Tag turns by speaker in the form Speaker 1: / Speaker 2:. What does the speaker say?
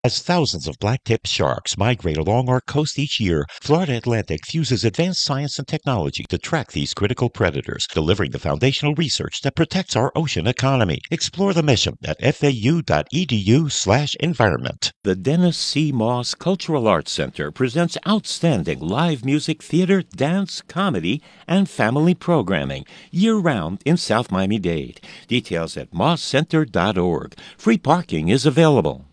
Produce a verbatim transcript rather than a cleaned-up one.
Speaker 1: As thousands of black-tipped sharks migrate along our coast each year, Florida Atlantic fuses advanced science and technology to track these critical predators, delivering the foundational research that protects our ocean economy. Explore the mission at fau.edu slash environment. The Dennis C. Moss Cultural Arts Center presents outstanding live music, theater, dance, comedy, and family programming year-round in South Miami-Dade. Details at moss center dot org. Free parking is available.